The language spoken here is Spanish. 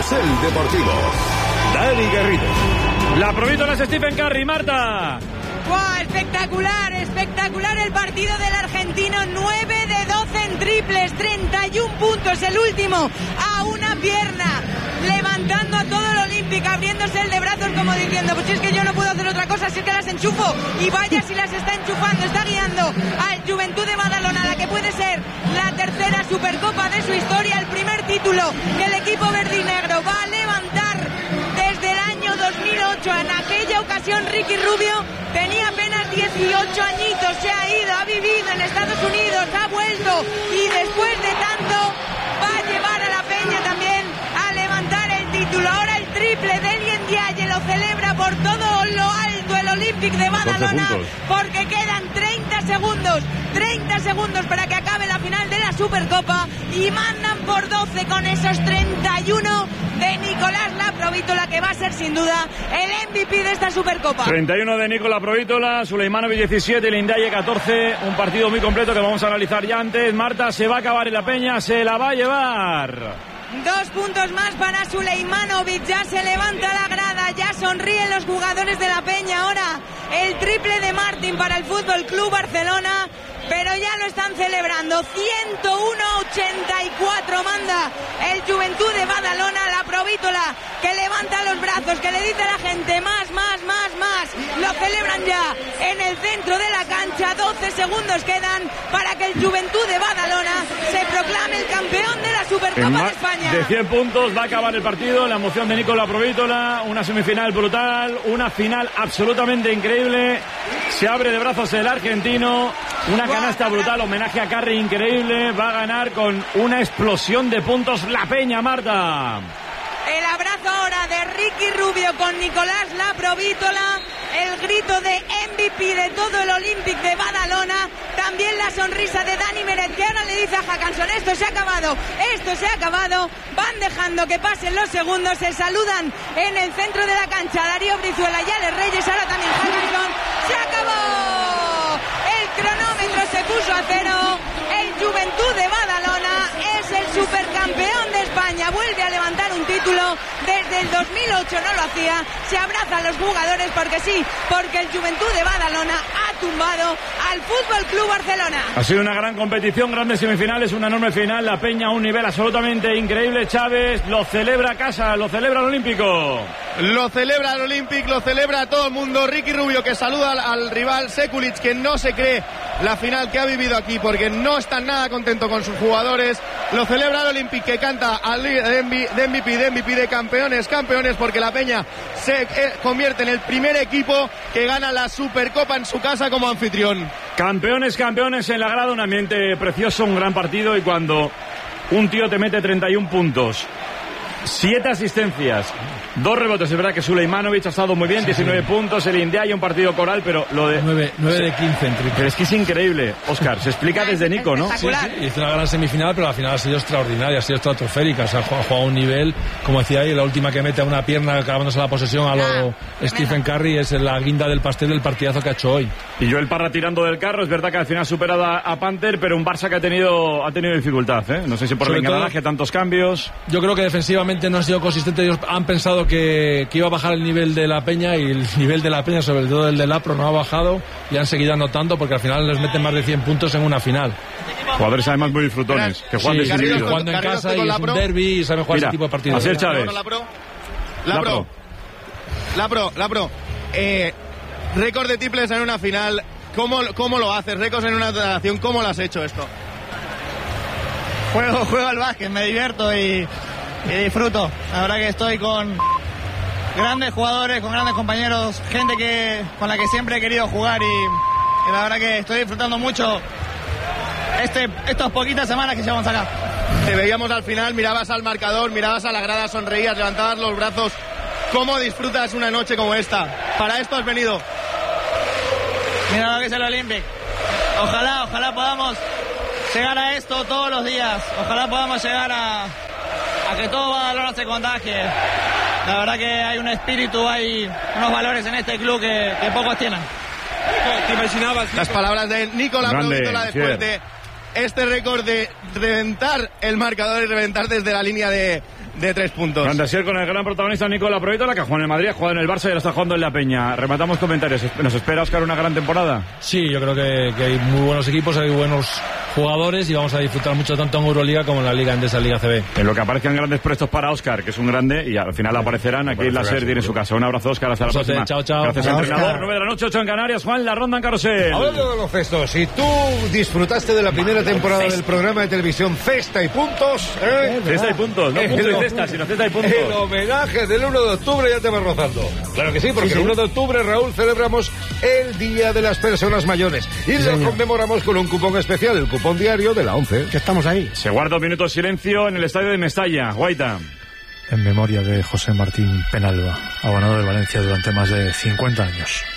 Carrusel Deportivo. Dani Garrido. La provítola es Stephen Curry, Marta. ¡Wow! Espectacular el partido del argentino. 9 de 12 en triples, 31 puntos, el último a una pierna, levantando a todo el Olympic, abriéndose el de brazos como diciendo, pues es que yo no puedo hacer otra cosa, si es que las enchufo, y vaya si las está enchufando, está guiando al Juventud de Badalona, la que puede ser la tercera Supercopa de su historia, el primer título que el equipo verdinegro va a levantar desde el año 2008. En aquella ocasión Ricky Rubio tenía apenas 18 añitos, se ha ido, ha vivido en Estados Unidos, ha vuelto y después de tanto va a llevar a la Peña también a levantar el título. Ahora el triple de Elien Diaye lo celebra por todo lo alto el Olympic de Badalona, porque quedan 30 segundos para que acabe la final de la Supercopa y mandan por 12 con esos 31 de Nicolás Laprovítola, que va a ser sin duda el MVP de esta Supercopa. 31 de Nicolás Laprovítola, Suleimanovic 17, Elien Diaye 14, un partido muy completo que vamos a analizar ya antes. Marta, se va a acabar en la Peña, se la va a llevar. 2 puntos más para Suleimanovic, ya se levanta la grada, ya sonríen los jugadores de la Peña. Ahora el triple de Martín para el Fútbol Club Barcelona, pero ya lo están celebrando. 101-84 manda el Juventud de Badalona. Laprovítola que levanta los brazos, que le dice a la gente más. Lo celebran ya en el centro de la cancha. 12 segundos quedan para que el Juventud de Badalona se proclame el campeón de la Supercopa de España. De 100 puntos va a acabar el partido, la emoción de Nicolás Laprovítola, una semifinal brutal, una final absolutamente increíble. Se abre de brazos el argentino, una canasta brutal, homenaje a Curry increíble, va a ganar con una explosión de puntos la Peña, Marta. El abrazo ahora de Ricky Rubio con Nicolás Laprovítola, el grito de MVP de todo el Olympic de Badalona, también la sonrisa de Dani Meret, que ahora le dice a Hackanson, esto se ha acabado, van dejando que pasen los segundos, se saludan en el centro de la cancha Darío Brizuela y Alex Reyes, ahora también Hackanson, se acabó, el cronómetro se puso a cero, el Juventud de Badalona es el supercampeón de España, vuelve a levantar un título, desde el 2008 no lo hacía, se abrazan los jugadores porque el Juventud de Badalona ha tumbado al Fútbol Club Barcelona. Ha sido una gran competición, grandes semifinales, una enorme final, la Peña a un nivel absolutamente increíble. Chávez lo celebra casa, lo celebra el Olímpico. Lo celebra el Olympic, lo celebra todo el mundo. Ricky Rubio que saluda al rival Sekulic, que no se cree la final que ha vivido aquí porque no está nada contento con sus jugadores. Lo celebra el Olympic, que canta al de MVP de campeones, porque la Peña se convierte en el primer equipo que gana la Supercopa en su casa como anfitrión. Campeones en la grada, un ambiente precioso, un gran partido, y cuando un tío te mete 31 puntos, 7 asistencias, 2 rebotes, es verdad que Suleimanovic ha estado muy bien, 19 puntos, el India y un partido coral, pero lo de 9 de 15 en triple. Pero es que es increíble, Óscar, se explica desde Nico, ¿no? Sí, hizo una gran semifinal, pero la final ha sido extraordinaria, ha sido estratosférica, o sea, ha jugado a un nivel, como decía ahí, la última que mete a una pierna acabándose la posesión a lo Stephen Curry es la guinda del pastel del partidazo que ha hecho hoy. Y Joel Parra tirando del carro, es verdad que al final ha superado a Panther, pero un Barça que ha tenido dificultad, ¿eh? No sé si por el engranaje, tantos cambios. Yo creo que defensivamente no ha sido consistente, ellos han pensado que iba a bajar el nivel de la Peña, y el nivel de la Peña, sobre todo el de Lapro, no ha bajado y han seguido anotando porque al final les meten más de 100 puntos en una final. Jugadores además muy disfrutones, que juegan desinhibidos. Jugando en casa y es un derbi y saben jugar ese tipo de partidos. Así es, Chávez. Lapro. Récord de triples en una final. ¿Cómo lo haces? Récords en una nación. ¿Cómo lo has hecho esto? Juego al básquet, me divierto y disfruto. La verdad que estoy con grandes jugadores, con grandes compañeros, gente con la que siempre he querido jugar y la verdad que estoy disfrutando mucho estas poquitas semanas que llevamos acá. Te veíamos al final, mirabas al marcador, mirabas a la grada, sonreías, levantabas los brazos. ¿Cómo disfrutas una noche como esta? ¿Para esto has venido? Mira lo que es el Olympic. Ojalá podamos llegar a esto todos los días. Ojalá podamos llegar a que todo Badalona se contagie. La verdad que hay un espíritu, hay unos valores en este club que pocos tienen. ¿Te imaginabas? Las palabras de Nicolás Laprovítola después de este récord de reventar el marcador y reventar desde la línea de de 3 puntos. Cantasier con el gran protagonista Nicola Provítola, que ha jugado en el Madrid, ha jugado en el Barça y ahora está jugando en la Peña. Rematamos comentarios. ¿Nos espera, Óscar, una gran temporada? Sí, yo creo que hay muy buenos equipos, hay buenos jugadores y vamos a disfrutar mucho tanto en Euroliga como en la Liga Endesa, Liga CB. En lo que aparezcan grandes prestos para Óscar, que es un grande, y al final aparecerán aquí en la SER, tiene su casa. Un abrazo, Óscar, hasta la próxima. Chao, chao. Gracias, Chao, entrenador. Óscar. 9 de la noche, 8 en Canarias. Juan, la ronda en Carrusel. Hablando de baloncesto, si tú disfrutaste de la primera temporada del programa de televisión Cesta y Puntos, Cesta y puntos, no punto y cesta, sino cesta y puntos. el homenaje del 1 de octubre ya te va rozando. Claro que sí, porque el 1 de octubre, Raúl, celebramos el Día de las Personas Mayores y lo conmemoramos con un cupón especial, el cupón diario de la 11. Que estamos ahí. Se guarda un minuto de silencio en el estadio de Mestalla. Guaita. En memoria de José Martín Penalba, abonado de Valencia durante más de 50 años.